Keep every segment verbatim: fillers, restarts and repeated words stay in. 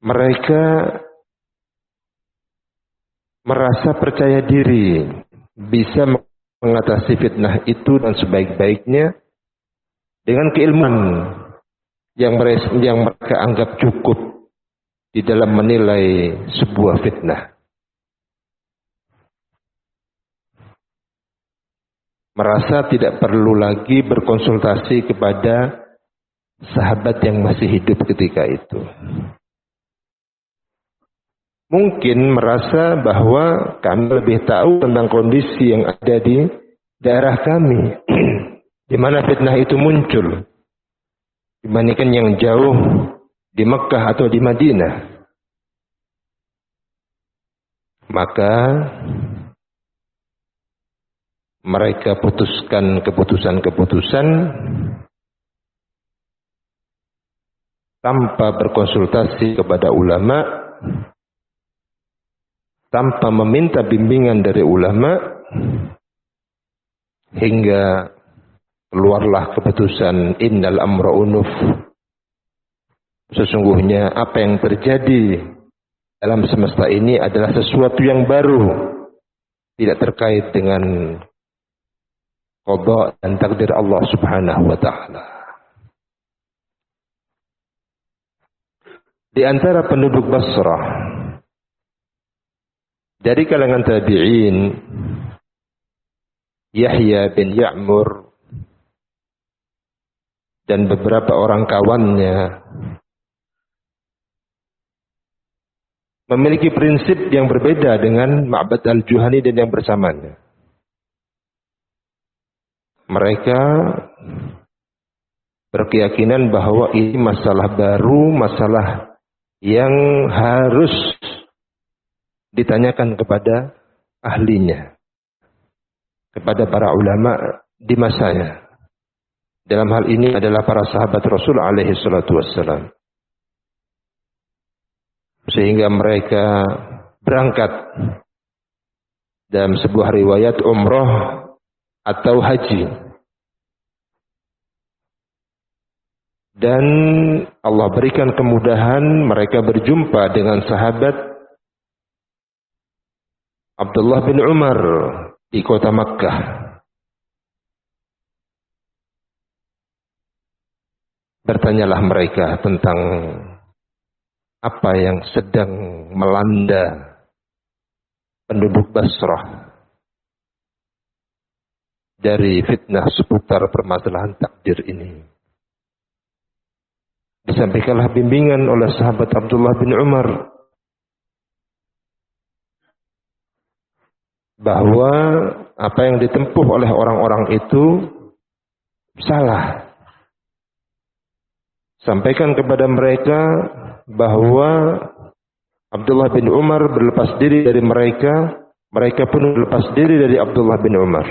mereka merasa percaya diri bisa mengatasi fitnah itu dan sebaik-baiknya dengan keilmuan yang mereka, yang mereka anggap cukup di dalam menilai sebuah fitnah. Merasa tidak perlu lagi berkonsultasi kepada sahabat yang masih hidup ketika itu. Mungkin merasa bahwa kami lebih tahu tentang kondisi yang ada di daerah kami, di mana fitnah itu muncul, dibandingkan yang jauh di Mekah atau di Madinah. Maka mereka putuskan keputusan-keputusan tanpa berkonsultasi kepada ulama, tanpa meminta bimbingan dari ulama, hingga keluarlah keputusan innal amra unuf. Sesungguhnya apa yang terjadi dalam semesta ini adalah sesuatu yang baru, tidak terkait dengan qada dan takdir Allah Subhanahu wa taala. Di antara penduduk Basrah dari kalangan tabi'in, Yahya bin Ya'mur dan beberapa orang kawannya memiliki prinsip yang berbeda dengan Ma'bad al-Juhani dan yang bersamanya. Mereka berkeyakinan bahwa ini masalah baru, masalah yang harus ditanyakan kepada ahlinya, kepada para ulama di masanya. Dalam hal ini adalah para sahabat Rasul alaihi salatu wassalam. Sehingga mereka berangkat dalam sebuah riwayat umrah atau haji. Dan Allah berikan kemudahan mereka berjumpa dengan sahabat Abdullah bin Umar di kota Makkah. Bertanyalah mereka tentang apa yang sedang melanda penduduk Basrah dari fitnah seputar permasalahan takdir ini. Disampaikanlah bimbingan oleh sahabat Abdullah bin Umar bahwa apa yang ditempuh oleh orang-orang itu salah. Sampaikan kepada mereka bahwa Abdullah bin Umar berlepas diri dari mereka, mereka pun berlepas diri dari Abdullah bin Umar.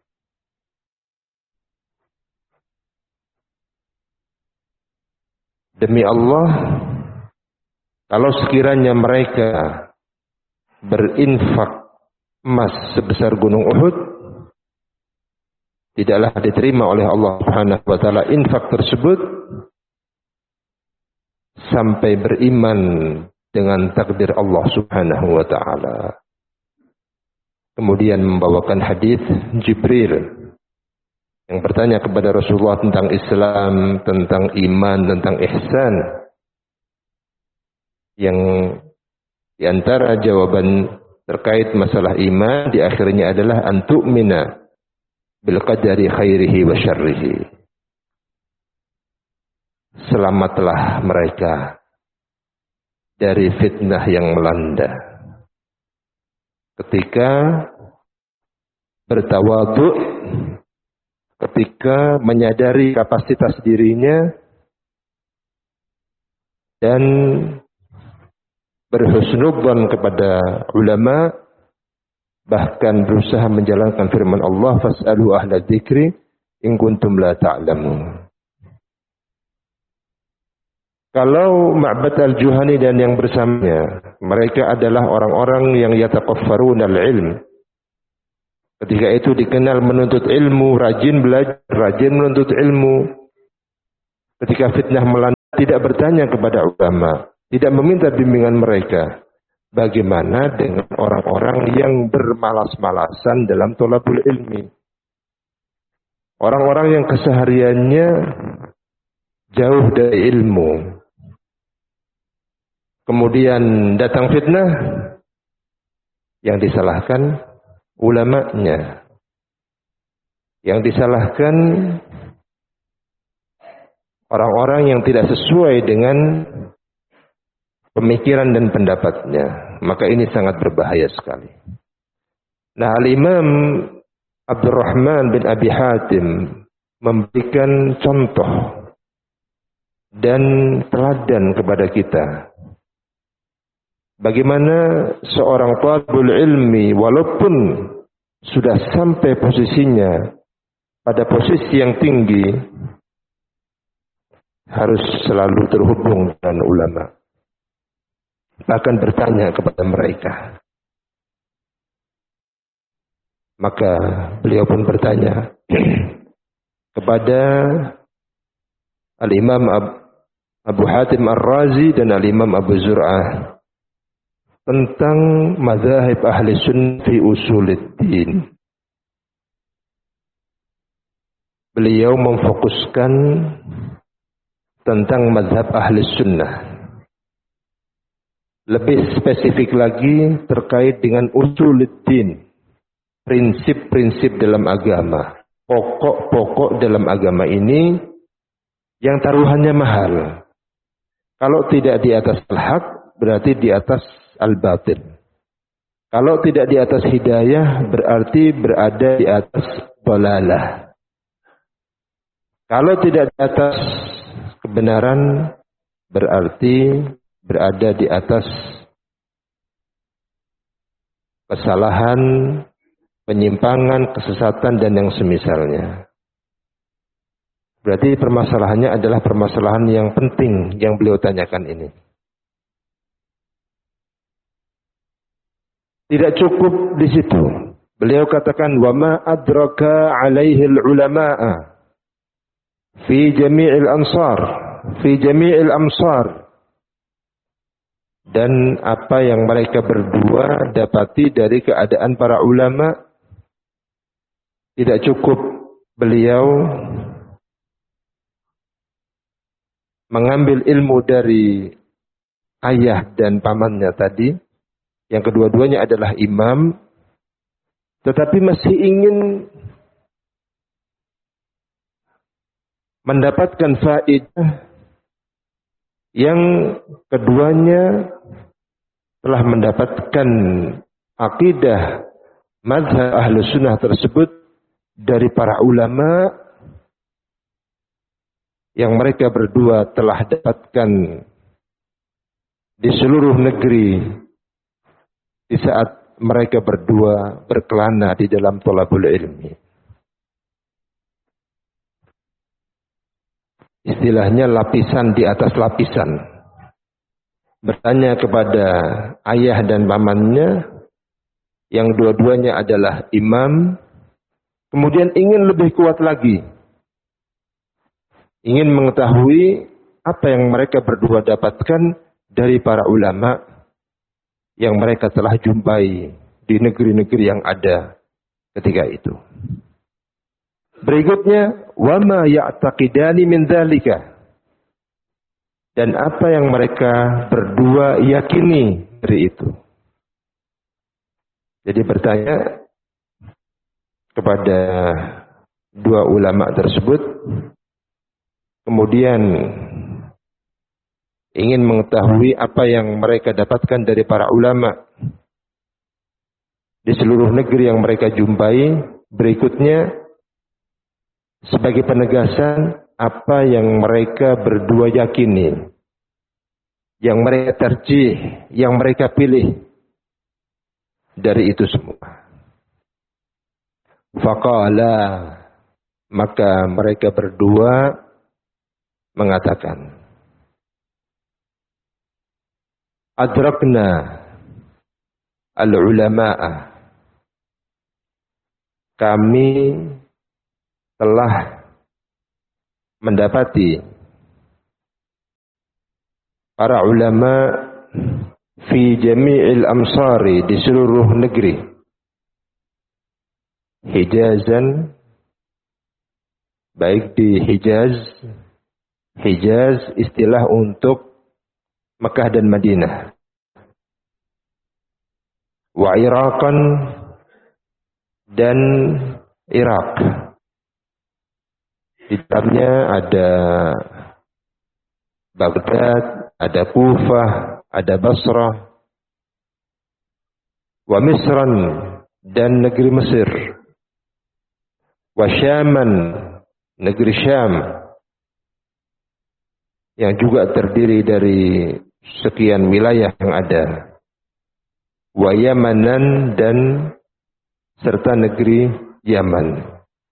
Demi Allah, kalau sekiranya mereka berinfak emas sebesar gunung Uhud, tidaklah diterima oleh Allah Subhanahu wa taala infak tersebut sampai beriman dengan takdir Allah Subhanahu wa taala. Kemudian membawakan hadis Jibril yang bertanya kepada Rasulullah tentang Islam, tentang iman, tentang ihsan. Yang diantara jawaban terkait masalah iman di akhirnya adalah antu'mina bil qadari khairihi wa syarrihi. Selamatlah mereka dari fitnah yang melanda. Ketika bertawadhu, ketika menyadari kapasitas dirinya dan berhusnudzon kepada ulama, bahkan berusaha menjalankan firman Allah, fas'alu ahla dzikri in kuntum la ta'lamun. Kalau Ma'bad al-Juhani dan yang bersamanya, mereka adalah orang-orang yang yataqaffaruna al-ilm. Ketika itu dikenal menuntut ilmu, rajin belajar, rajin menuntut ilmu. Ketika fitnah melanda tidak bertanya kepada ulama, tidak meminta bimbingan mereka. Bagaimana dengan orang-orang yang bermalas-malasan dalam thalabul ilmi? Orang-orang yang kesehariannya jauh dari ilmu. Kemudian datang fitnah, yang disalahkan ulamanya. Yang disalahkan orang-orang yang tidak sesuai dengan pemikiran dan pendapatnya. Maka ini sangat berbahaya sekali. Nah, Al-Imam Abdurrahman bin Abi Hatim memberikan contoh dan teladan kepada kita. Bagaimana seorang thalibul ilmi walaupun sudah sampai posisinya pada posisi yang tinggi harus selalu terhubung dengan ulama. Bahkan bertanya kepada mereka. Maka beliau pun bertanya kepada Al-Imam Abu Hatim Ar-Razi dan Al-Imam Abu Zur'ah tentang mazhab ahli sunnah fi usuluddin. Beliau memfokuskan tentang mazhab ahli sunnah. Lebih spesifik lagi terkait dengan usuluddin. Prinsip-prinsip dalam agama, pokok-pokok dalam agama ini yang taruhannya mahal. Kalau tidak di atas al-haq, berarti di atas al-batil. Kalau tidak di atas hidayah, berarti berada di atas dalalah. Kalau tidak di atas kebenaran, berarti berada di atas kesalahan, penyimpangan, kesesatan, dan yang semisalnya. Berarti permasalahannya adalah permasalahan yang penting yang beliau tanyakan ini. Tidak cukup di situ. Beliau katakan, وَمَا أَدْرَكَ عَلَيْهِ الْعُلَمَاءَ فِي جَمِيعِ الْأَنصَارِ فِي جَمِيعِ الْأَمْصَارِ. Dan apa yang mereka berdua dapati dari keadaan para ulama. Tidak cukup beliau mengambil ilmu dari ayah dan pamannya tadi, yang kedua-duanya adalah imam, tetapi masih ingin mendapatkan faedah yang keduanya telah mendapatkan akidah mazhab Ahlus Sunnah tersebut dari para ulama yang mereka berdua telah dapatkan di seluruh negeri di saat mereka berdua berkelana di dalam thalabul ilmi. Istilahnya lapisan di atas lapisan. Bertanya kepada ayah dan pamannya yang dua-duanya adalah imam. Kemudian ingin lebih kuat lagi. Ingin mengetahui apa yang mereka berdua dapatkan dari para ulama yang mereka telah jumpai di negeri-negeri yang ada ketika itu. Berikutnya, وَمَا يَعْتَقِدَانِ مِنْ ذَلِكَ. Dan apa yang mereka berdua yakini dari itu. Jadi bertanya kepada dua ulama tersebut, kemudian ingin mengetahui apa yang mereka dapatkan dari para ulama di seluruh negeri yang mereka jumpai. Berikutnya, sebagai penegasan apa yang mereka berdua yakini, yang mereka terjih, yang mereka pilih dari itu semua. Faqala, maka mereka berdua mengatakan, adrakna al-ulama'a, kami telah mendapati para ulama fi jami'il amsari, di seluruh negeri, Hijazan, baik di Hijaz, Hijaz istilah untuk Mekah dan Madinah, wa Iraqan, dan Irak. Di dalamnya ada Baghdad, ada Kufah, ada Basrah, wa Misran, dan negeri Mesir, wa Syaman, negeri Syam, yang juga terdiri dari sekian wilayah yang ada, wa Yamanan, dan serta negeri Yaman.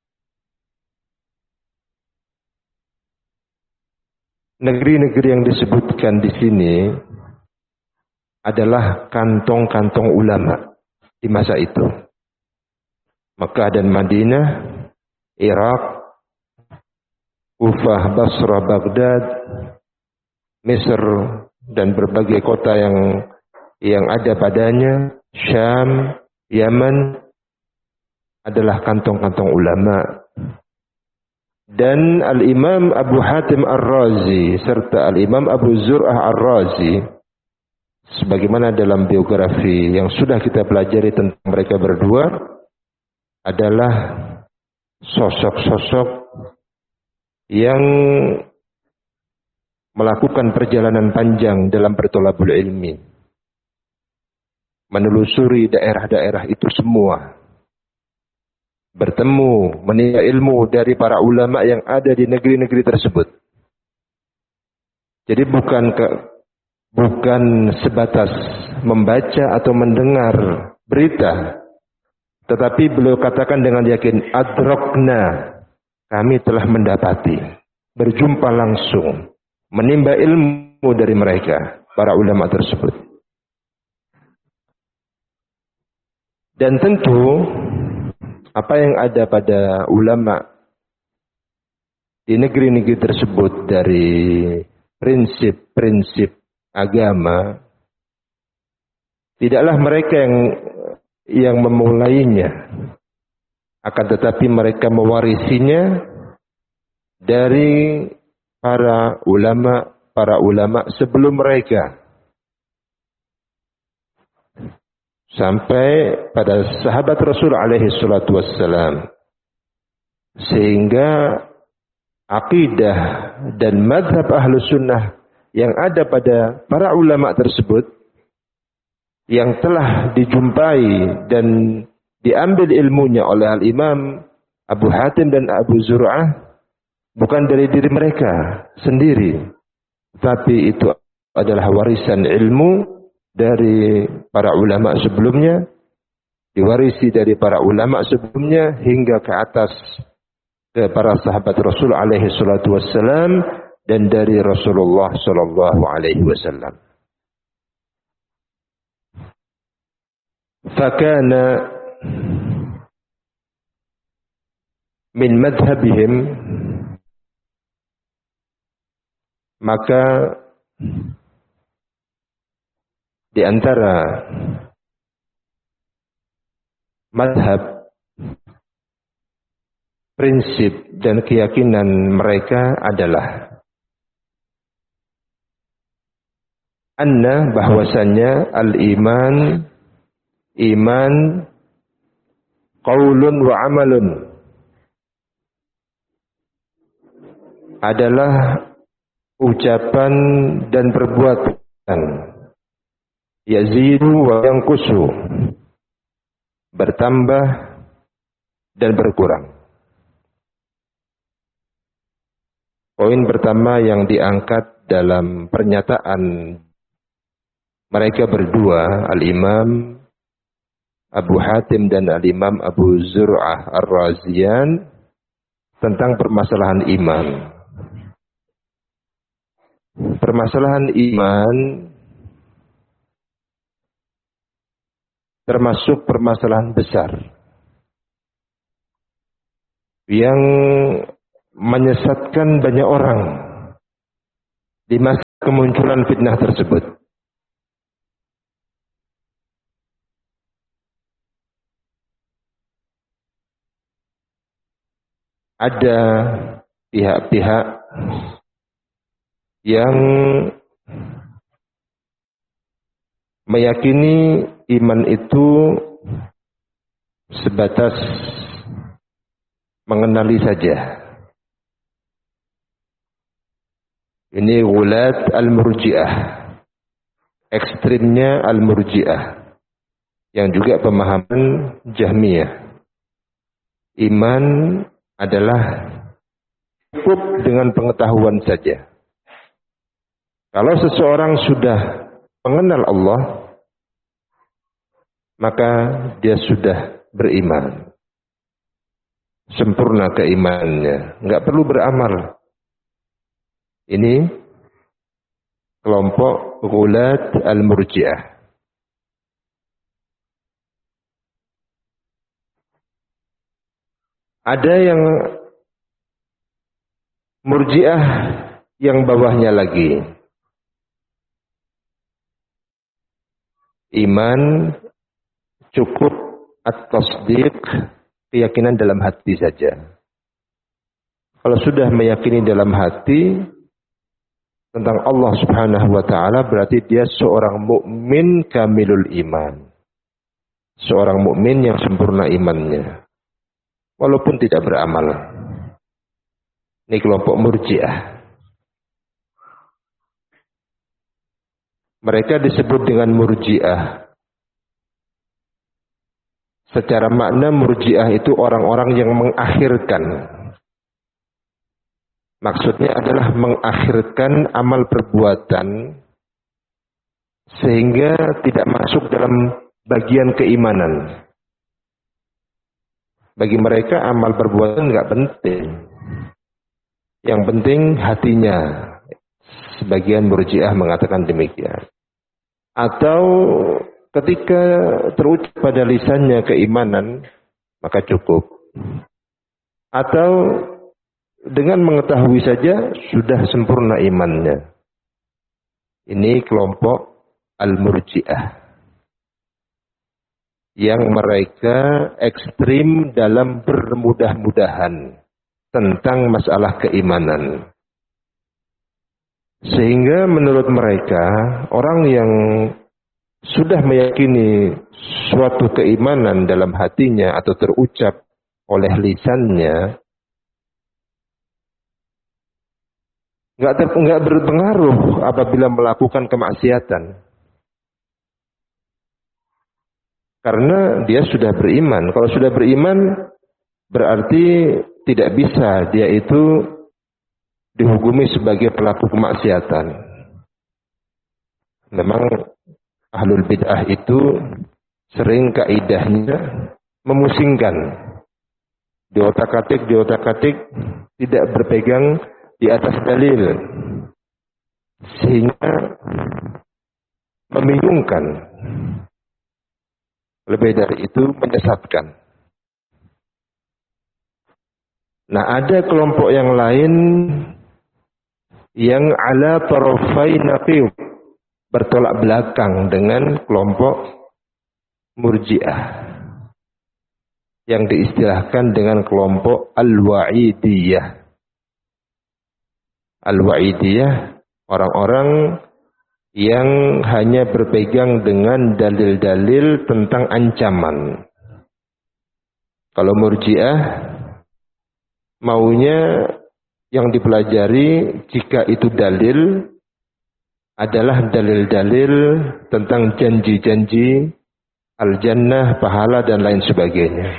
Negeri-negeri yang disebutkan di sini adalah kantong-kantong ulama di masa itu. Mekah dan Madinah, Irak, Kufah, Basrah, Baghdad, Mesir, dan berbagai kota yang yang ada padanya, Syam, Yaman, adalah kantong-kantong ulama. Dan Al-Imam Abu Hatim Ar-Razi serta Al-Imam Abu Zur'ah Ar-Razi, sebagaimana dalam biografi yang sudah kita pelajari tentang mereka berdua, adalah sosok-sosok yang melakukan perjalanan panjang dalam bertolabul ilmi, menelusuri daerah-daerah itu semua, bertemu, menimba ilmu dari para ulama yang ada di negeri-negeri tersebut. Jadi bukan ke, bukan sebatas membaca atau mendengar berita, tetapi beliau katakan dengan yakin, adrokna, kami telah mendapati, berjumpa langsung, menimba ilmu dari mereka, para ulama tersebut. Dan tentu apa yang ada pada ulama di negeri-negeri tersebut dari prinsip-prinsip agama, tidaklah mereka yang yang memulainya, akan tetapi mereka mewarisinya dari para ulama, para ulama sebelum mereka, sampai pada sahabat Rasul alaihi salatu wassalam, sehingga akidah dan madhab ahlu sunnah yang ada pada para ulama tersebut, yang telah dijumpai dan diambil ilmunya oleh Al-Imam Abu Hatim dan Abu Zur'ah, bukan dari diri mereka sendiri, tapi itu adalah warisan ilmu dari para ulama sebelumnya, diwarisi dari para ulama sebelumnya hingga ke atas ke para sahabat Rasul alaihi salatu wassalam dan dari Rasulullah sallallahu alaihi wasallam. Fakana min madhabihim, maka di antara madhab, prinsip dan keyakinan mereka adalah anna, bahwasannya al-iman, iman qaulun wa amalun, adalah ucapan dan perbuatan, yazidu wa yanqusu, bertambah dan berkurang. Poin pertama yang diangkat dalam pernyataan mereka berdua, Al-Imam Abu Hatim dan Al-Imam Abu Zur'ah Ar-Razian, tentang permasalahan iman. Permasalahan iman termasuk permasalahan besar yang menyesatkan banyak orang di masa kemunculan fitnah tersebut. Ada pihak-pihak yang meyakini iman itu sebatas mengenali saja. Ini gulat al-murji'ah, ekstrimnya al-murji'ah, yang juga pemahaman Jahmiyah. Iman adalah cukup dengan pengetahuan saja. Kalau seseorang sudah mengenal Allah, maka dia sudah beriman. Sempurna keimanannya, enggak perlu beramal. Ini kelompok gulat al-murji'ah. Ada yang murji'ah yang bawahnya lagi. Iman cukup at-tasdiq, keyakinan dalam hati saja. Kalau sudah meyakini dalam hati tentang Allah Subhanahu wa taala, berarti dia seorang mukmin kamilul iman. Seorang mukmin yang sempurna imannya, walaupun tidak beramal. Ini kelompok murji'ah. Mereka disebut dengan murji'ah. Secara makna murji'ah itu orang-orang yang mengakhirkan. Maksudnya adalah mengakhirkan amal perbuatan sehingga tidak masuk dalam bagian keimanan. Bagi mereka amal perbuatan nggak penting. Yang penting hatinya. Sebagian murji'ah mengatakan demikian. Atau ketika terucap pada lisannya keimanan, maka cukup. Atau dengan mengetahui saja sudah sempurna imannya. Ini kelompok al-murji'ah. Yang mereka ekstrim dalam bermudah-mudahan tentang masalah keimanan. Sehingga menurut mereka, orang yang sudah meyakini suatu keimanan dalam hatinya atau terucap oleh lisannya, Nggak, ter, nggak berpengaruh apabila melakukan kemaksiatan. Karena dia sudah beriman. Kalau sudah beriman, berarti tidak bisa dia itu dihukumi sebagai pelaku kemaksiatan. Memang ahlul bid'ah itu sering kaidahnya memusingkan. Di otak-atik, di otak-atik, tidak berpegang di atas dalil, sehingga membingungkan. Lebih dari itu menyesatkan. Nah, ada kelompok yang lain yang ala tarafai naqib, bertolak belakang dengan kelompok murji'ah yang diistilahkan dengan kelompok al-wa'idiyah. Al-wa'idiyah, orang-orang yang hanya berpegang dengan dalil-dalil tentang ancaman. Kalau murji'ah, maunya yang dipelajari jika itu dalil adalah dalil-dalil tentang janji-janji al-jannah, pahala dan lain sebagainya.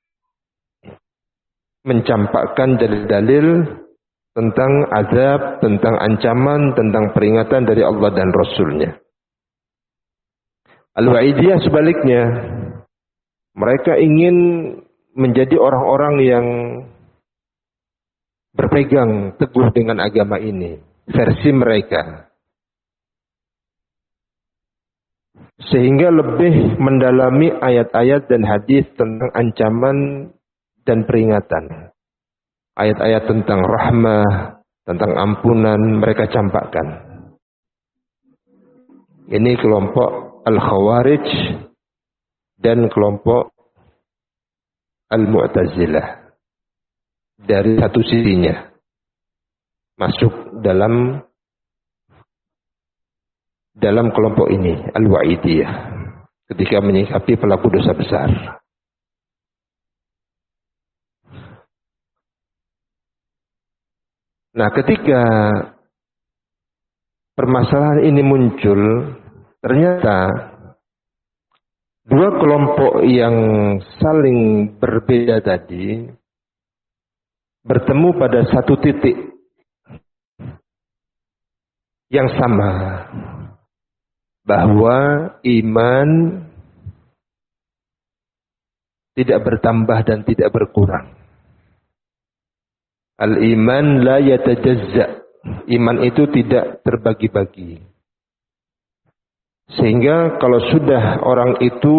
Mencampakkan dalil-dalil tentang azab, tentang ancaman, tentang peringatan dari Allah dan Rasul-Nya. Al-Wa'idiyah sebaliknya, mereka ingin menjadi orang-orang yang berpegang teguh dengan agama ini, versi mereka. Sehingga lebih mendalami ayat-ayat dan hadis tentang ancaman dan peringatan. Ayat-ayat tentang rahmah, tentang ampunan mereka campakkan. Ini kelompok Al-Khawarij dan kelompok Al-Mu'tazilah. Dari satu sisinya masuk dalam dalam kelompok ini, Al-Wa'idiyah, ketika menyikapi pelaku dosa besar. Nah, ketika permasalahan ini muncul, ternyata dua kelompok yang saling berbeda tadi bertemu pada satu titik yang sama, bahwa iman tidak bertambah dan tidak berkurang. Al-iman la yatajazza. Iman itu tidak terbagi-bagi. Sehingga kalau sudah orang itu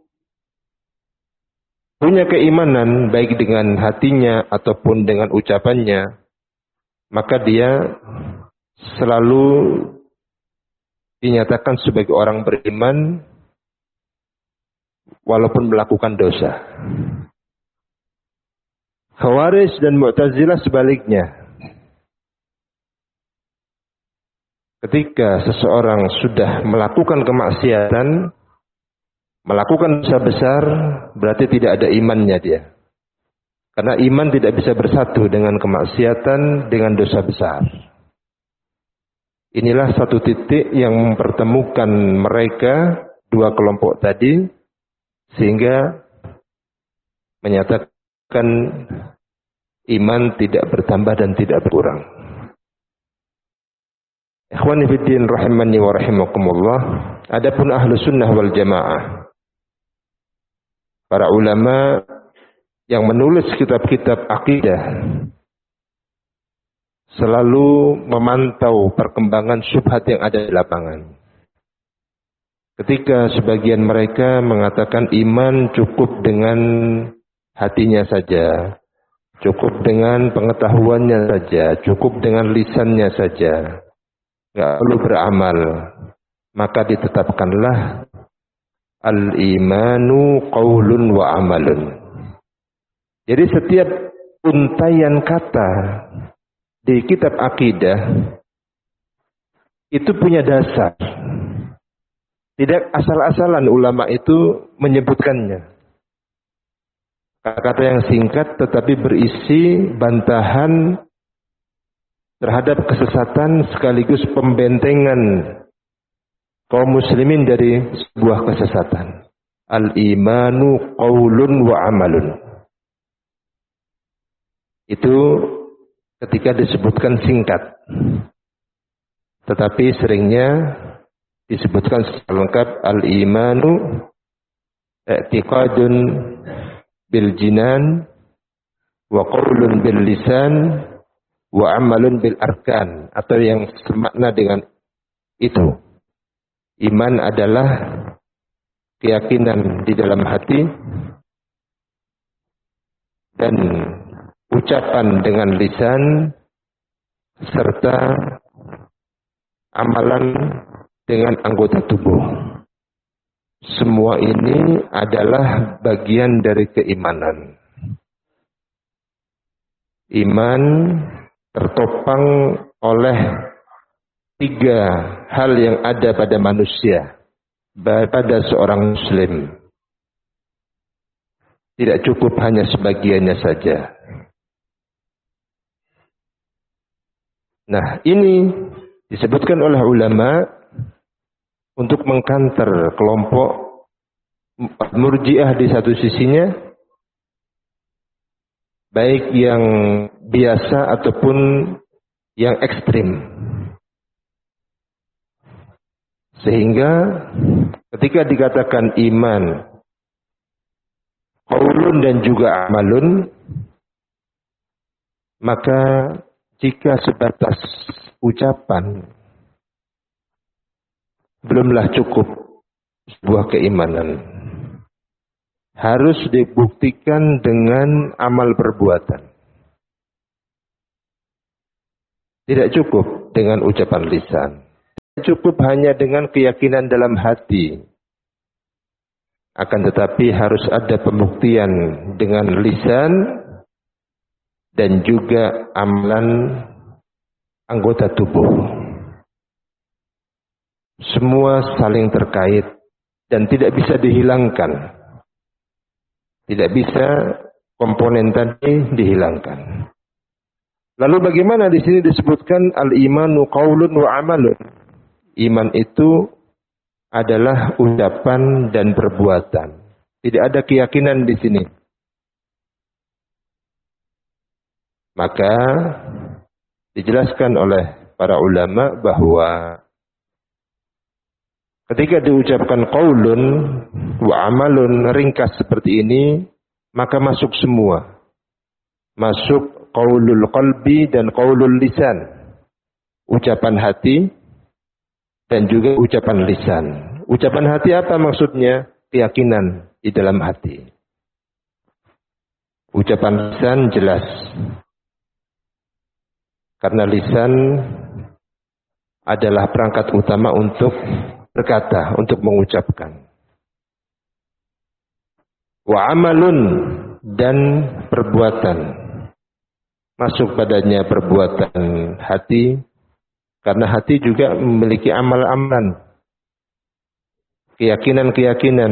punya keimanan baik dengan hatinya ataupun dengan ucapannya, maka dia selalu dinyatakan sebagai orang beriman walaupun melakukan dosa. Khawarij dan Mu'tazilah sebaliknya. Ketika seseorang sudah melakukan kemaksiatan, melakukan dosa besar, berarti tidak ada imannya dia. Karena iman tidak bisa bersatu dengan kemaksiatan, dengan dosa besar. Inilah satu titik yang mempertemukan mereka, dua kelompok tadi, sehingga menyatakan iman tidak bertambah dan tidak berkurang. Ikhwani fiddin rahimani wa rahimakumullah. Adapun ahlu sunnah wal jamaah, para ulama yang menulis kitab-kitab akidah, selalu memantau perkembangan syubhat yang ada di lapangan. Ketika sebagian mereka mengatakan iman cukup dengan hatinya saja, cukup dengan pengetahuannya saja, cukup dengan lisannya saja, nggak perlu beramal, maka ditetapkanlah al-imanu qaulun wa amalun. Jadi setiap untaian kata di kitab akidah itu punya dasar. Tidak asal-asalan ulama itu menyebutkannya. Kata-kata yang singkat tetapi berisi bantahan terhadap kesesatan sekaligus pembentengan kaum muslimin dari sebuah kesesatan. Al-imanu qaulun wa amalun. Itu ketika disebutkan singkat. Tetapi seringnya disebutkan secara lengkap al-imanu i'tiqadun bil jinan wa qaulun bil lisan wa amalun bil arkan, atau yang semakna dengan itu. Iman adalah keyakinan di dalam hati dan ucapan dengan lisan serta amalan dengan anggota tubuh. Semua ini adalah bagian dari keimanan. Iman tertopang oleh tiga hal yang ada pada manusia, pada seorang muslim. Tidak cukup hanya sebagiannya saja. Nah, ini disebutkan oleh ulama untuk mengkanter kelompok Murji'ah di satu sisinya, baik yang biasa ataupun yang ekstrim. Sehingga ketika dikatakan iman qaulun dan juga amalun, maka jika sebatas ucapan belumlah cukup sebuah keimanan. Harus dibuktikan dengan amal perbuatan. Tidak cukup dengan ucapan lisan. cukup hanya dengan keyakinan dalam hati. Akan tetapi harus ada pembuktian dengan lisan dan juga amalan anggota tubuh. Semua saling terkait dan tidak bisa dihilangkan. Tidak bisa komponen tadi dihilangkan. Lalu bagaimana di sini disebutkan al-imanu qaulun wa amalun? Iman itu adalah ucapan dan perbuatan. Tidak ada keyakinan di sini. Maka dijelaskan oleh para ulama bahwa ketika diucapkan qaulun wa amalun ringkas seperti ini, maka masuk semua. Masuk qaulul qalbi dan qaulul lisan. Ucapan hati dan juga ucapan lisan. Ucapan hati apa maksudnya? Keyakinan di dalam hati. Ucapan lisan jelas. Karena lisan adalah perangkat utama untuk berkata, untuk mengucapkan. Wa amalun dan perbuatan. Masuk padanya perbuatan hati, karena hati juga memiliki amal-amalan, keyakinan-keyakinan,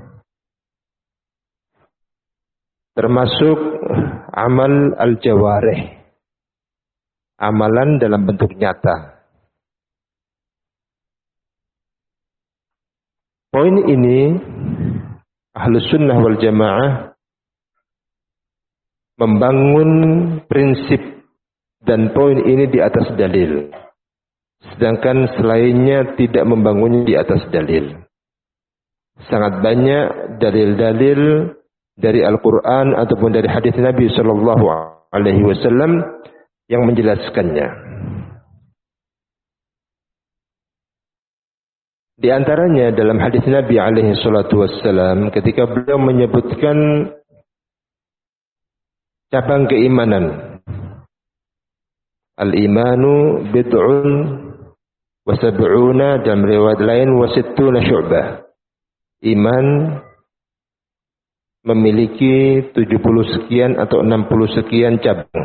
termasuk amal al-jawarih, amalan dalam bentuk nyata. Poin ini Ahlus Sunnah wal Jamaah membangun prinsip dan poin ini di atas dalil. Sedangkan selainnya tidak membangunnya di atas dalil. Sangat banyak dalil-dalil dari Al-Quran ataupun dari hadis Nabi Sallallahu Alaihi Wasallam yang menjelaskannya. Di antaranya dalam hadis Nabi Alaihi Wasallam ketika beliau menyebutkan cabang keimanan. Al-imanu bid'un wa sab'una, dalam riwayat lain wa sittuna syu'bah. Iman memiliki tujuh puluh sekian atau enam puluh sekian cabang.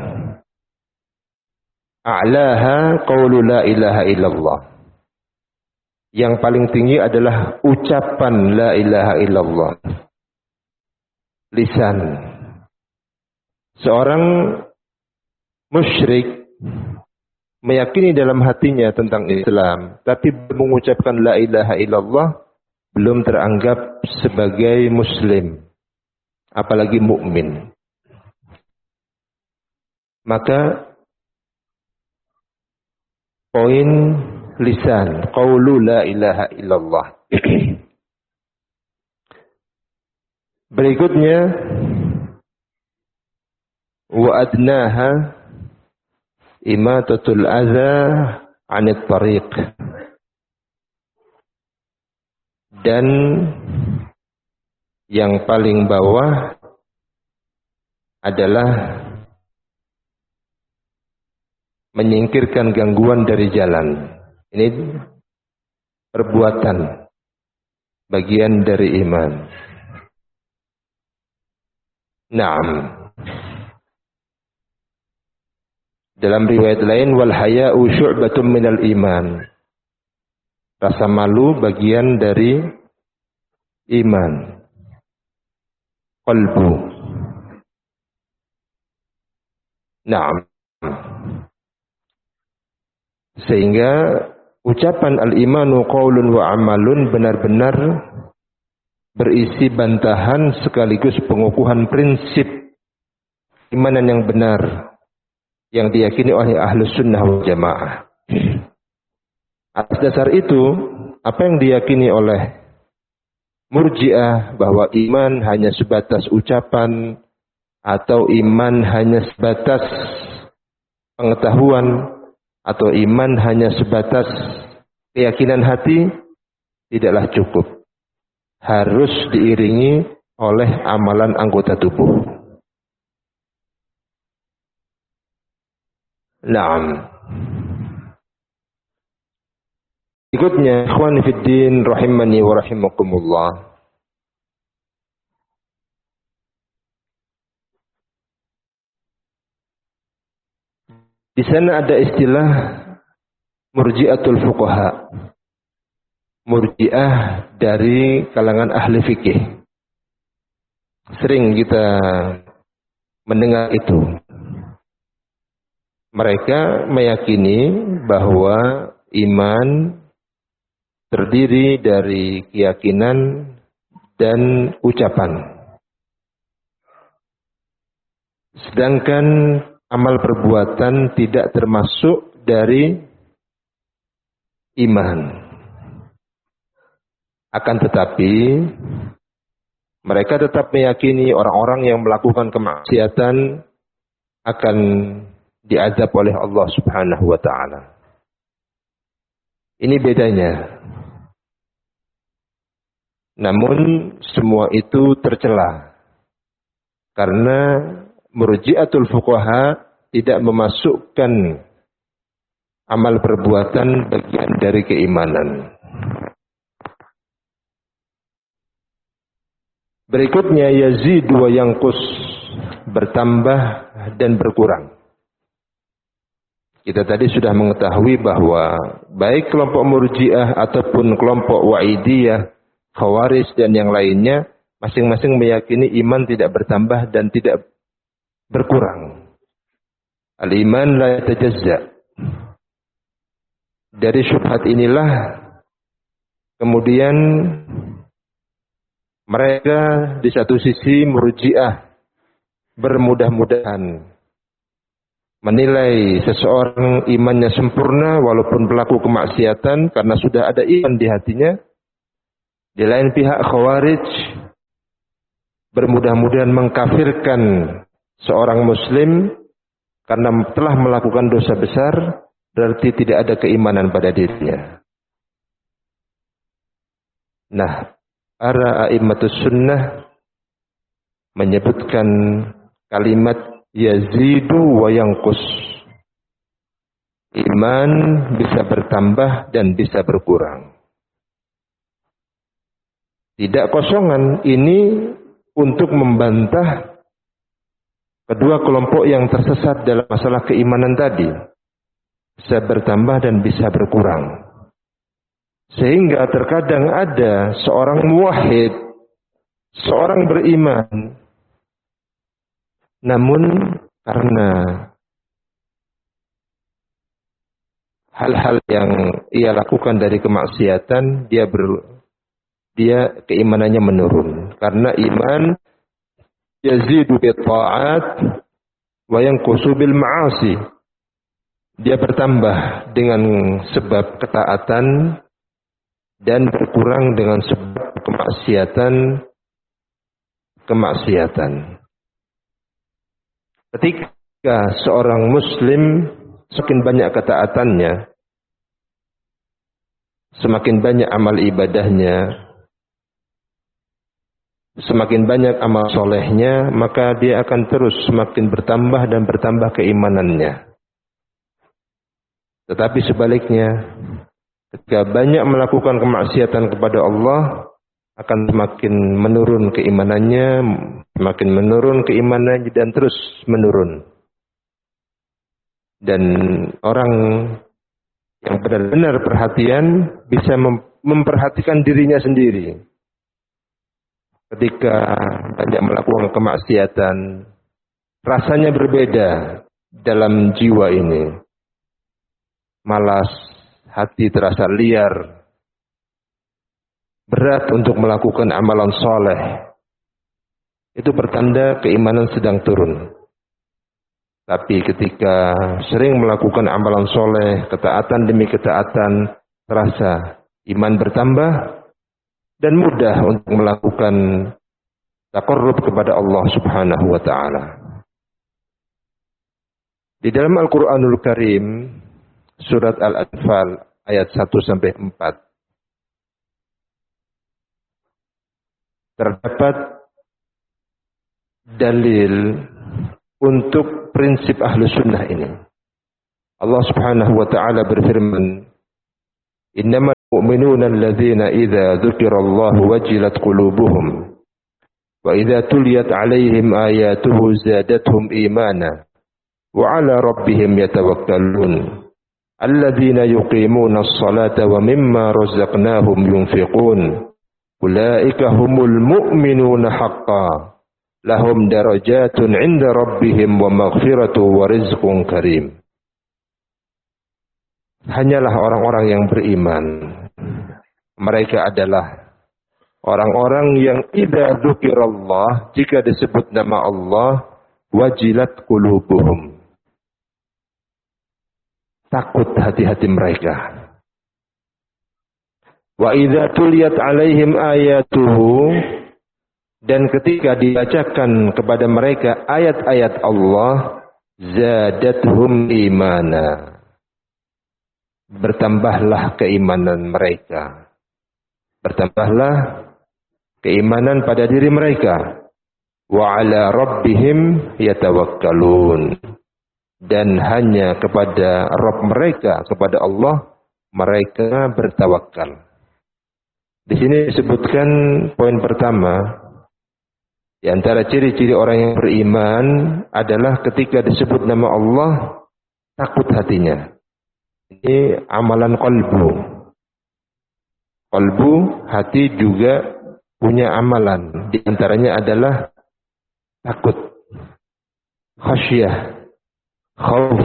A'laha qaulu la ilaha illallah. Yang paling tinggi adalah ucapan la ilaha illallah. Lisan. Seorang musyrik meyakini dalam hatinya tentang Islam, tapi mengucapkan la ilaha illallah, belum teranggap sebagai muslim, apalagi mukmin. Maka poin lisan, qaulu la ilaha illallah. Berikutnya wa adnaha imatatul adza 'anit tariq. Dan yang paling bawah adalah menyingkirkan gangguan dari jalan. Ini perbuatan, bagian dari iman. Naam. Dalam riwayat lain, wal haya'u syu'batun minal iman. Rasa malu bagian dari iman. Qalbu. Naam. Sehingga ucapan al-imanu qaulun wa amalun benar-benar berisi bantahan sekaligus pengukuhan prinsip imanan yang benar yang diyakini oleh Ahlus Sunnah wal Jamaah. Atas dasar itu, apa yang diyakini oleh Murji'ah bahwa iman hanya sebatas ucapan atau iman hanya sebatas pengetahuan atau iman hanya sebatas keyakinan hati, tidaklah cukup. Harus diiringi oleh amalan anggota tubuh. Naam. Berikutnya, ikhwani fid din rahimani wa rahimakumullah. Di sana ada istilah murji'atul fuqaha. Murji'ah dari kalangan ahli fikih. Sering kita mendengar itu. Mereka meyakini bahwa iman terdiri dari keyakinan dan ucapan. Sedangkan amal perbuatan tidak termasuk dari iman. Akan tetapi, mereka tetap meyakini orang-orang yang melakukan kemaksiatan akan diazab oleh Allah Subhanahu wa ta'ala. Ini bedanya. Namun semua itu tercela. Karena murji'atul fuqaha tidak memasukkan amal perbuatan bagian dari keimanan. Berikutnya yazid wa yanqus, bertambah dan berkurang. Kita tadi sudah mengetahui bahwa baik kelompok murji'ah ataupun kelompok wa'idiyah, khawarij dan yang lainnya, masing-masing meyakini iman tidak bertambah dan tidak berkurang. Al-iman la yatajazza. Dari syubhat inilah kemudian mereka di satu sisi murji'ah bermudah-mudahan menilai seseorang imannya sempurna walaupun pelaku kemaksiatan karena sudah ada iman di hatinya. Di lain pihak khawarij bermudah-mudahan mengkafirkan seorang muslim karena telah melakukan dosa besar, berarti tidak ada keimanan pada dirinya. Nah, para a'immatus sunnah menyebutkan kalimat yazidu wa yanqus. Iman bisa bertambah dan bisa berkurang. Tidak kosongan ini untuk membantah kedua kelompok yang tersesat dalam masalah keimanan tadi. Bisa bertambah dan bisa berkurang. Sehingga terkadang ada seorang muwahhid, seorang beriman, namun karena hal-hal yang ia lakukan dari kemaksiatan, dia ber, dia keimanannya menurun. Karena iman yazidu bi ta'at wa yanqusu bil ma'asi. Dia bertambah dengan sebab ketaatan dan berkurang dengan sebab kemaksiatan kemaksiatan. Ketika seorang muslim semakin banyak ketaatannya, semakin banyak amal ibadahnya, semakin banyak amal solehnya, maka dia akan terus semakin bertambah dan bertambah keimanannya. Tetapi sebaliknya, ketika banyak melakukan kemaksiatan kepada Allah, akan semakin menurun keimanannya, semakin menurun keimanannya dan terus menurun. Dan orang yang benar-benar perhatian bisa memperhatikan dirinya sendiri. Ketika banyak melakukan kemaksiatan, rasanya berbeda dalam jiwa ini. Malas, hati terasa liar, berat untuk melakukan amalan soleh. Itu pertanda keimanan sedang turun. Tapi ketika sering melakukan amalan soleh, ketaatan demi ketaatan, terasa iman bertambah dan mudah untuk melakukan taqarrub kepada Allah Subhanahu wa ta'ala. Di dalam Al-Quranul Karim, surat Al-Anfal ayat satu sampai empat, terdapat dalil untuk prinsip ahlu sunnah ini. Allah Subhanahu wa ta'ala berfirman, Innama mu'minuna alladzina idza dzukirallahu wajilat qulubuhum wa idza tuliyat 'alaihim ayatuhu zadatuhum imana wa 'ala rabbihim yatawakkalun alladzina yuqimuna as-salata wa mimma razaqnahum yunfiqun ulaika humul mu'minuna haqqan lahum darajatun 'inda rabbihim wa maghfiratu wa rizqun karim. Hanyalah orang-orang yang beriman. Mereka adalah orang-orang yang idza dzukirallah, jika disebut nama Allah, wajilat qulubuhum. Takut hati-hati mereka. Wa idza tuliyat 'alaihim ayatuhu, dan ketika dibacakan kepada mereka ayat-ayat Allah, zadatuhum imana. Bertambahlah keimanan mereka. Bertambahlah keimanan pada diri mereka. Wa 'ala rabbihim yatawakkalun. Dan hanya kepada Rabb mereka, kepada Allah, mereka bertawakal. Di sini disebutkan poin pertama, di antara ciri-ciri orang yang beriman adalah ketika disebut nama Allah, takut hatinya. Ini amalan qalbu. Qalbu, hati juga punya amalan. Di antaranya adalah takut, khasyah, khauf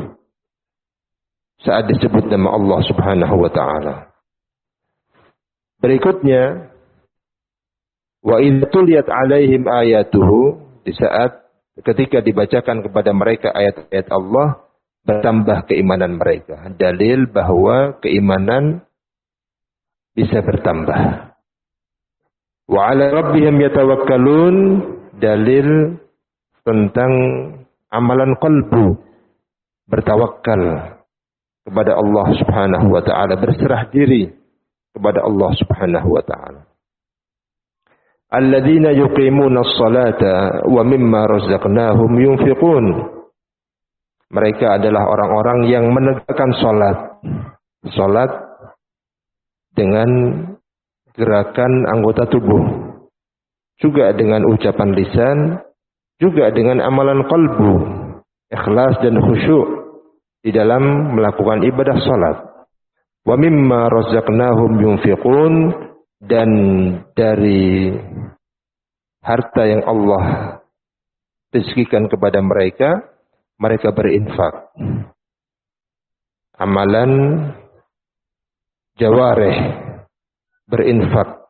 saat disebut nama Allah Subhanahu wa taala. Berikutnya, wa idza tuliyat 'alaihim ayatuhu, di saat ketika dibacakan kepada mereka ayat-ayat Allah, bertambah keimanan mereka. Dalil bahwa keimanan bisa bertambah. Wa 'ala rabbihim yatawakkalun, dalil tentang amalan qalbu, bertawakal kepada Allah Subhanahu wa taala, berserah diri kepada Allah Subhanahu wa taala. Alladzina yuqimuna as-salata wa mimma razaqnahum yunfiqun. Mereka adalah orang-orang yang menegakkan salat. Salat dengan gerakan anggota tubuh, juga dengan ucapan lisan, juga dengan amalan qalbu, ikhlas dan khusyuk di dalam melakukan ibadah salat. Wa mimma razaqnahum yunfiqun, dan dari harta yang Allah rezekikan kepada mereka, mereka berinfak. Amalan jawareh, berinfak.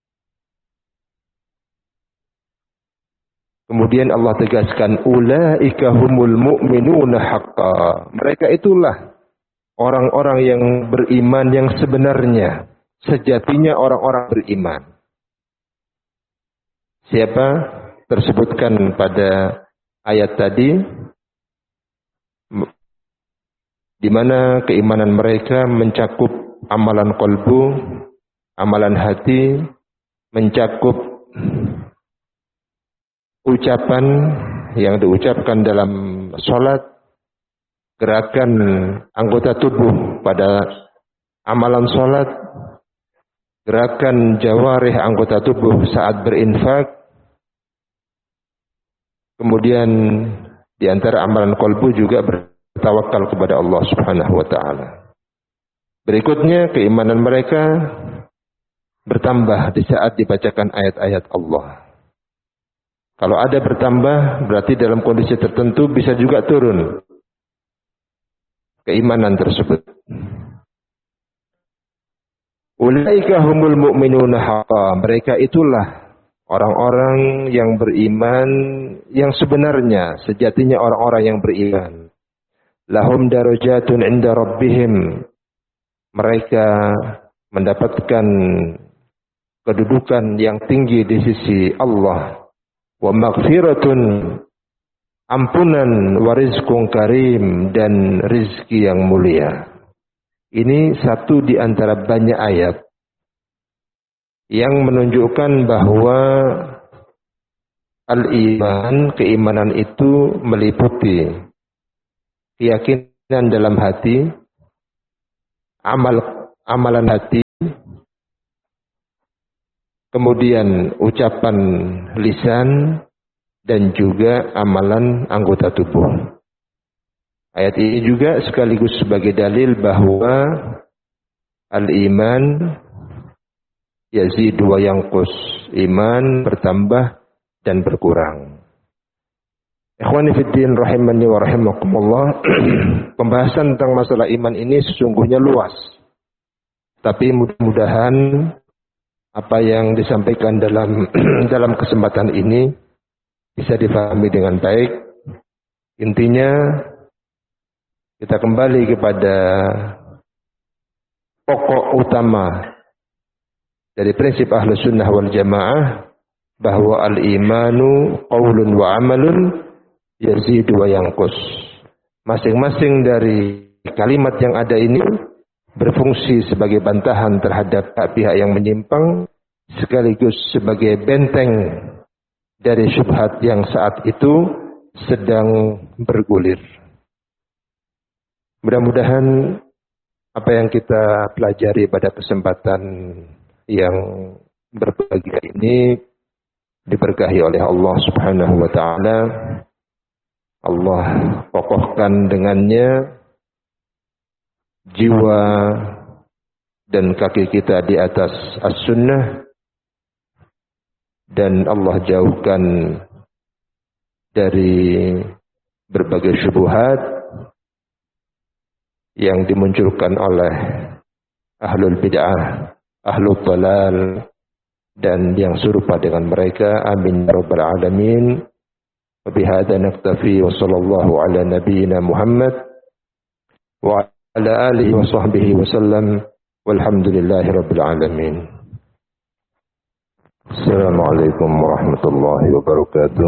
Kemudian Allah tegaskan, ulaika humul mu'minuna haqqan. Mereka itulah orang-orang yang beriman yang sebenarnya, sejatinya orang-orang beriman. Siapa? Tersebutkan pada ayat tadi, di mana keimanan mereka mencakup amalan qalbu, amalan hati, mencakup ucapan yang diucapkan dalam sholat, gerakan anggota tubuh pada amalan sholat, gerakan jawarih anggota tubuh saat berinfak, kemudian di antara amalan qalbu juga bertawakal kepada Allah Subhanahu wa taala. Berikutnya, keimanan mereka bertambah di saat dibacakan ayat-ayat Allah. Kalau ada bertambah, berarti dalam kondisi tertentu bisa juga turun keimanan tersebut. Ulaika humul mu'minuna haqqan. Mereka itulah orang-orang yang beriman yang sebenarnya, sejatinya orang-orang yang beriman. Lahum darajatun 'inda rabbihim. Mereka mendapatkan kedudukan yang tinggi di sisi Allah. Wa maghfiratun, ampunan, wa rizqun karim, dan rizki yang mulia. Ini satu di antara banyak ayat yang menunjukkan bahwa al-iman, keimanan itu meliputi keyakinan dalam hati, amal amalan hati, kemudian ucapan lisan, dan juga amalan anggota tubuh. Ayat ini juga sekaligus sebagai dalil bahwa al-iman yazidu wa yanqus. Iman bertambah dan berkurang. Ikhwani fiddin rahimani wa rahimakumullah. Pembahasan tentang masalah iman ini sesungguhnya luas. Tapi mudah-mudahan apa yang disampaikan dalam dalam kesempatan ini bisa difahami dengan baik. Intinya kita kembali kepada pokok utama dari prinsip Ahlus Sunnah wal Jamaah, bahwa al-imanu qaulun wa amalun yazidu wa yanqus. Masing-masing dari kalimat yang ada ini berfungsi sebagai bantahan terhadap pihak yang menyimpang, sekaligus sebagai benteng dari syubhat yang saat itu sedang bergulir. Mudah-mudahan apa yang kita pelajari pada kesempatan yang berbahagia ini diberkahi oleh Allah Subhanahu wa taala. Allah kokohkan dengannya jiwa dan kaki kita di atas as-sunnah, dan Allah jauhkan dari berbagai syubhat yang dimunculkan oleh ahlul bid'ah, ahlul dhalal, dan yang serupa dengan mereka. Amin ya rabbal alamin. Wa bihadza naktafi wa sallallahu ala nabiyyina Muhammad wa ala alihi wa sahbihi wa sallam walhamdulillahi rabbil alamin. Assalamualaikum warahmatullahi wabarakatuh.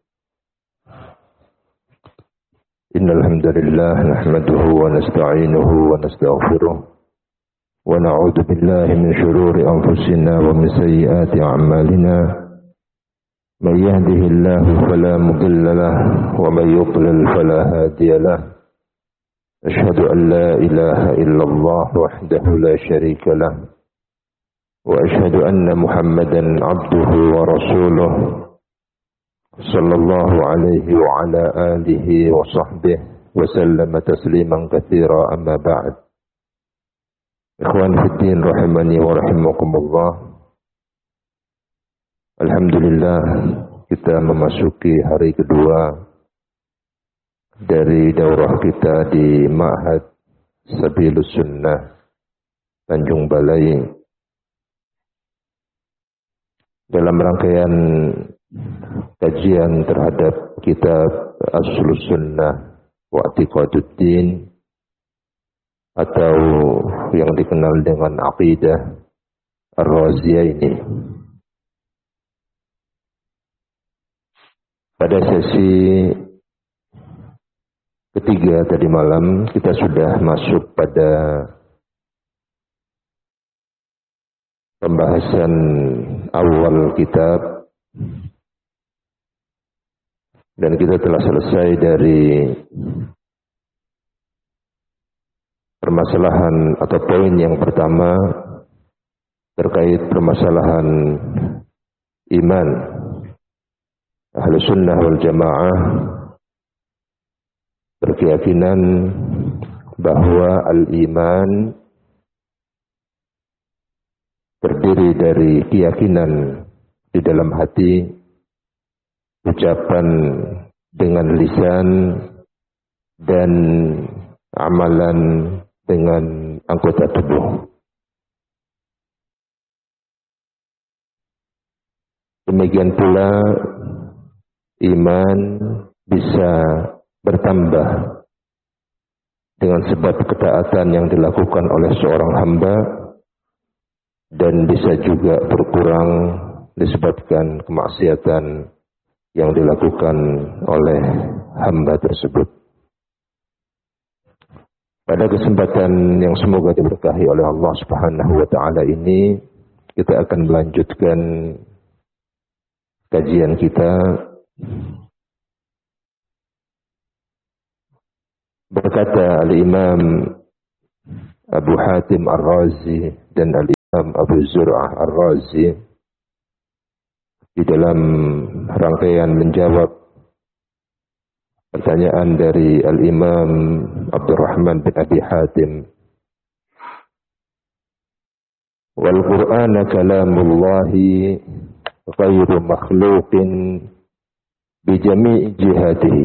Innal hamdalillah nahmaduhu wa nasta'inuhu wa nastaghfiruh wa na'udzu billahi min shururi anfusina wa min sayyiati a'malina. Man yahdihillahu fala mudilla lahu wa man yudlil fala hadiya lahu. Ashhadu an la ilaha illallah wahdahu la syarika lahu wa ashhadu anna Muhammadan 'abduhu wa rasuluhu sallallahu alaihi wa ala alihi wa sahbihi wa sallama tasliman katsira, amma ba'd. Ikhwan fiddin rahimani wa rahimakumullah. Alhamdulillah, kita memasuki hari kedua dari daurah kita di Ma'had Sabilus Sunnah Tanjung Balai, dalam rangkaian kajian terhadap kitab Aslus Sunnah wa I'tiqaduddin, atau yang dikenal dengan Aqidah Ar-Raziyaini. Pada sesi ketiga tadi malam kita sudah masuk pada pembahasan awal kitab, dan kita telah selesai dari permasalahan atau poin yang pertama terkait permasalahan iman. Ahlus Sunnah wal Jamaah berkeyakinan bahwa al-iman terdiri dari keyakinan di dalam hati, ucapan dengan lisan, dan amalan dengan anggota tubuh. Demikian pula iman bisa bertambah dengan sebab ketaatan yang dilakukan oleh seorang hamba, dan bisa juga berkurang disebabkan kemaksiatan yang dilakukan oleh hamba tersebut. Pada kesempatan yang semoga diberkahi oleh Allah Subhanahu wa taala ini, kita akan melanjutkan kajian kita. Berkata Al-Imam Abu Hatim Ar-Razi dan Al-Imam Abu Zur'ah Ar-Razi di dalam rangkaian menjawab pertanyaan dari Al-Imam Abdurrahman bin Abi Hatim. Wal Qur'ana kalamullahi ghairu makhluqin bi jami'i jihatihi.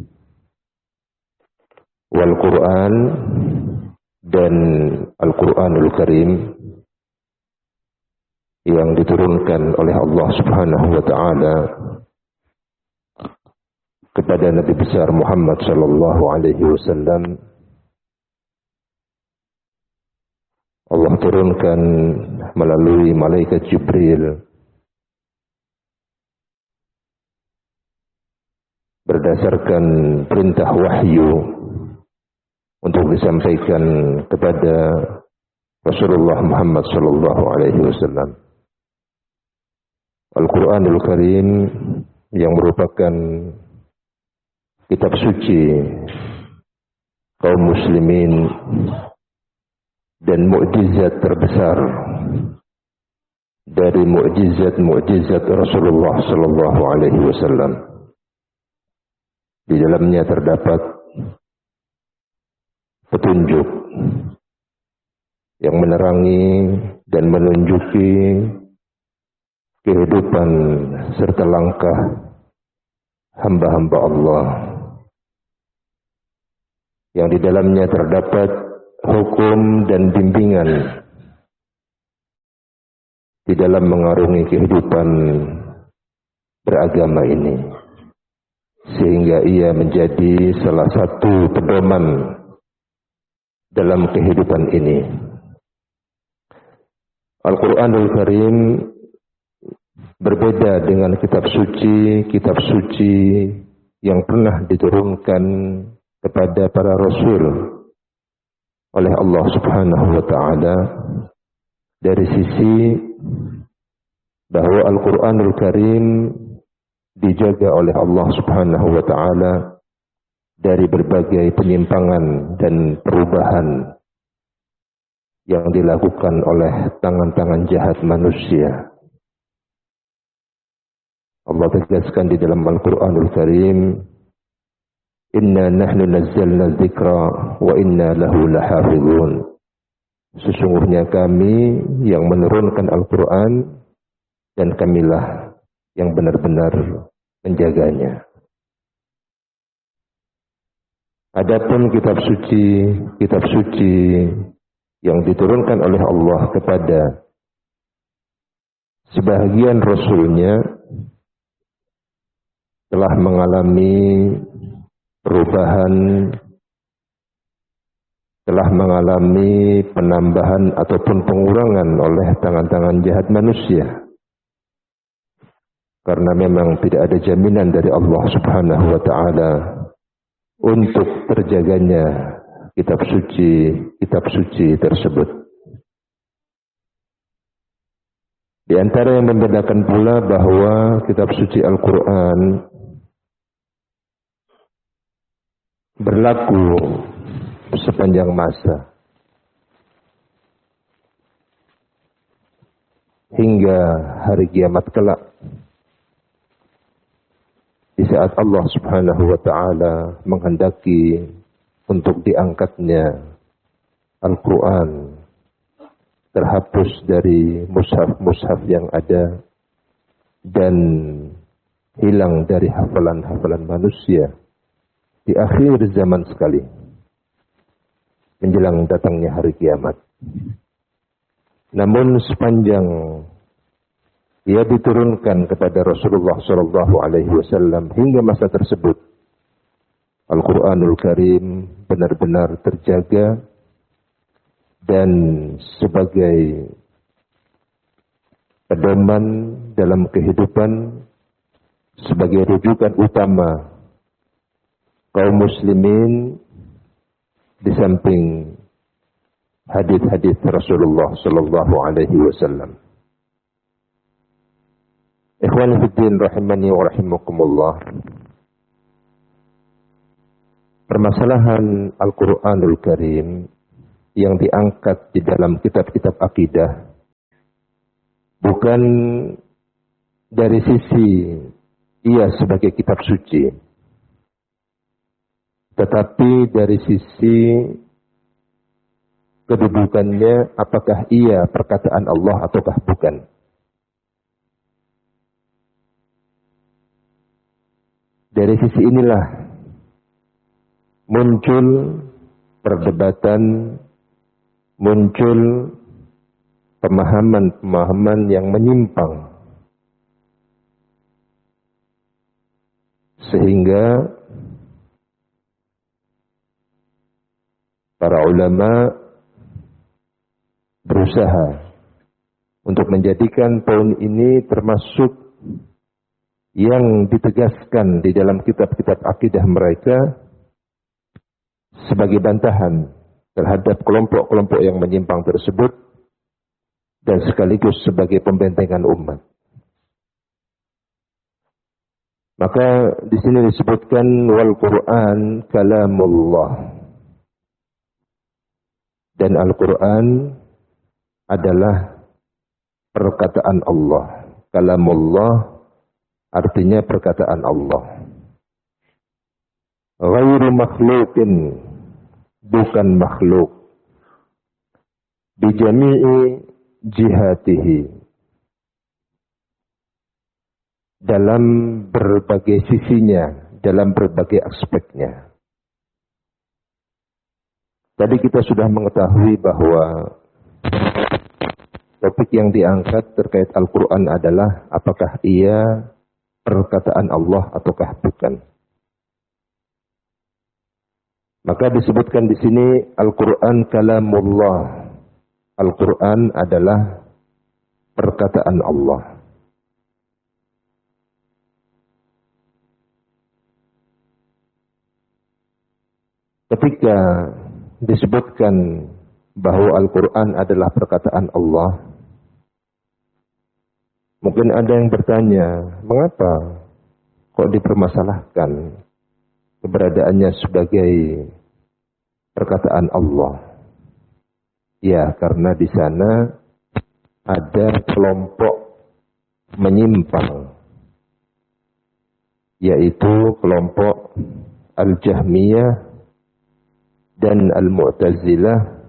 Wal Qur'an dan Al-Qur'anul Karim yang diturunkan oleh Allah Subhanahu wa taala kepada Nabi besar Muhammad sallallahu alaihi wasallam, Allah turunkan melalui malaikat Jibril berdasarkan perintah wahyu untuk disampaikan kepada Rasulullah Muhammad sallallahu alaihi wasallam. Al-Qur'anul Karim yang merupakan kitab suci kaum muslimin dan mukjizat terbesar dari mukjizat-mukjizat Rasulullah sallallahu alaihi wasallam. Di dalamnya terdapat petunjuk yang menerangi dan menunjuki kehidupan serta langkah hamba-hamba Allah, yang di dalamnya terdapat hukum dan bimbingan di dalam mengarungi kehidupan beragama ini, sehingga ia menjadi salah satu pedoman dalam kehidupan ini. Al-Qur'anul Karim berbeda dengan kitab suci, kitab suci yang pernah diturunkan kepada para rasul oleh Allah Subhanahu wa taala, dari sisi bahwa Al-Qur'anul Karim dijaga oleh Allah Subhanahu wa taala dari berbagai penyimpangan dan perubahan yang dilakukan oleh tangan-tangan jahat manusia. Allah tegaskan di dalam Al-Qur'anul Karim, "Inna nahnu nazzalna dzikra wa inna lahu lahafizun." Sesungguhnya kami yang menurunkan Al-Qur'an dan kamilah yang benar-benar menjaganya. Adapun kitab suci, kitab suci yang diturunkan oleh Allah kepada sebahagian rasulnya telah mengalami perubahan, telah mengalami penambahan ataupun pengurangan oleh tangan-tangan jahat manusia. Karena memang tidak ada jaminan dari Allah Subhanahu wa taala untuk terjaganya kitab suci, kitab suci tersebut. Di antara yang membedakan pula bahwa kitab suci Al-Qur'an berlaku sepanjang masa hingga hari kiamat kelak, di saat Allah Subhanahu wa taala menghendaki untuk diangkatnya Al-Qur'an, terhapus dari mushaf-mushaf yang ada dan hilang dari hafalan-hafalan manusia di akhir zaman sekali, menjelang datangnya hari kiamat. Namun sepanjang ia diturunkan kepada Rasulullah sallallahu alaihi wasallam hingga masa tersebut, Al-Qur'anul Karim benar-benar terjaga dan sebagai pedoman dalam kehidupan, sebagai rujukan utama kaum muslimin di samping hadis-hadis Rasulullah sallallahu alaihi wasallam. Ikhwan fillah rahimani wa rahimakumullah. Permasalahan Al-Qur'anul Karim yang diangkat di dalam kitab-kitab akidah bukan dari sisi ia sebagai kitab suci, tetapi dari sisi kedudukannya, apakah ia perkataan Allah ataukah bukan. Dari sisi inilah muncul perdebatan, muncul pemahaman-pemahaman yang menyimpang. Sehingga para ulama berusaha untuk menjadikan poin ini termasuk yang ditegaskan di dalam kitab-kitab akidah mereka sebagai bantahan terhadap kelompok-kelompok yang menyimpang tersebut dan sekaligus sebagai pembentengan umat. Maka di sini disebutkan wal Quran kalamullah. Dan Al-Quran adalah perkataan Allah. Kalamullah artinya perkataan Allah. Ghairu makhluqin, bukan makhluk. Bijami'i jihatihi, dalam berbagai sisinya, dalam berbagai aspeknya. Tadi kita sudah mengetahui bahwa topik yang diangkat terkait Al-Quran adalah apakah ia perkataan Allah ataukah bukan. Maka disebutkan di sini Al-Quran kalamullah. Al-Quran adalah perkataan Allah. Ketika disebutkan bahwa Al-Quran adalah perkataan Allah, mungkin ada yang bertanya, mengapa kok dipermasalahkan keberadaannya sebagai perkataan Allah? Ya, karena di sana ada kelompok menyimpang, yaitu kelompok Al-Jahmiyah dan Al-Mu'tazilah,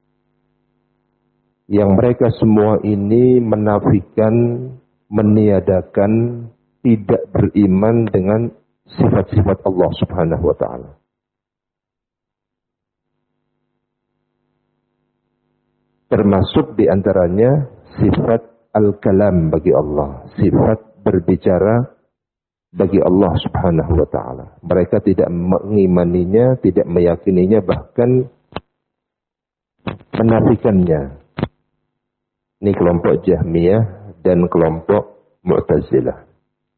yang mereka semua ini menafikan, meniadakan, tidak beriman dengan sifat-sifat Allah Subhanahu wa taala. Termasuk di antaranya sifat al-kalam bagi Allah, sifat berbicara bagi Allah Subhanahu wa taala. Mereka tidak mengimaninya, tidak meyakininya, bahkan menafikannya. Ini kelompok Jahmiyah dan kelompok Mu'tazilah.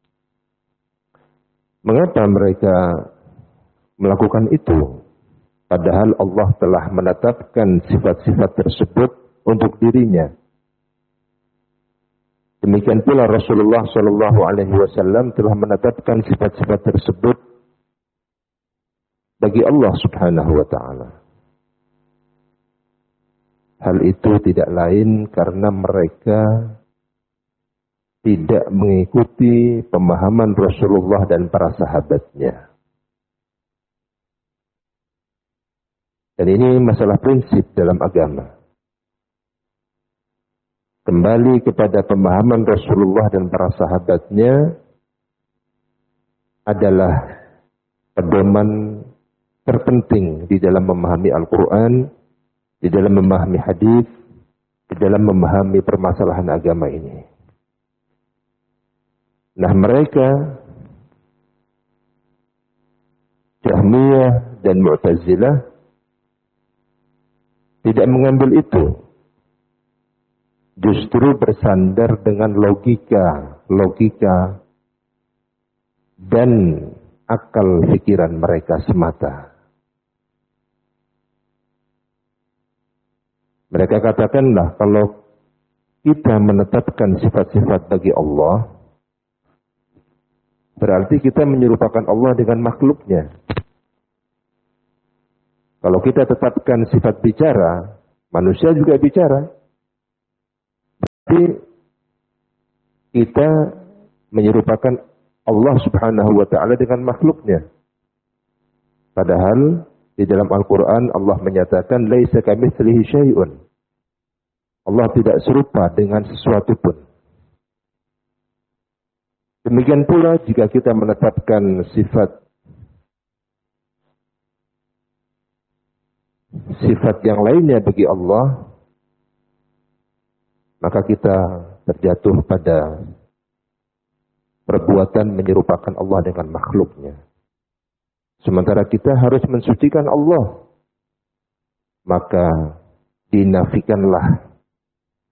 Mengapa mereka melakukan itu? Padahal Allah telah menetapkan sifat-sifat tersebut untuk dirinya. Demikian pula Rasulullah Shallallahu Alaihi Wasallam telah menetapkan sifat-sifat tersebut bagi Allah Subhanahu Wa Taala. Hal itu tidak lain karena mereka tidak mengikuti pemahaman Rasulullah dan para sahabatnya. Dan ini masalah prinsip dalam agama. Kembali kepada pemahaman Rasulullah dan para sahabatnya adalah pedoman terpenting di dalam memahami Al-Quran, di dalam memahami hadis, di dalam memahami permasalahan agama ini. Nah, mereka Jahmiyah dan Mu'tazilah tidak mengambil itu. Justru bersandar dengan logika, logika dan akal pikiran mereka semata. Mereka katakanlah kalau kita menetapkan sifat-sifat bagi Allah, berarti kita menyerupakan Allah dengan makhluknya. Kalau kita tetapkan sifat bicara, manusia juga bicara. Tapi kita menyerupakan Allah Subhanahu wa taala dengan makhluknya. Padahal di dalam Al-Qur'an Allah menyatakan laisa kamitslihi syai'un. Allah tidak serupa dengan sesuatu pun. Demikian pula jika kita menetapkan sifat sifat yang lainnya bagi Allah, maka kita terjatuh pada perbuatan menyerupakan Allah dengan makhluknya. Sementara kita harus mensucikan Allah, maka dinafikanlah